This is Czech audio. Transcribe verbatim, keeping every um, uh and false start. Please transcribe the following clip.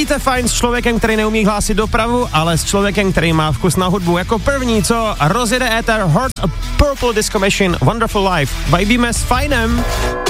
Ladíte fajn s člověkem, který neumí hlásit dopravu, ale s člověkem, který má vkus na hudbu. Jako první, co rozjede éter Hot Purple Disco Machine, Wonderful Life. Vibíme s Fajnem.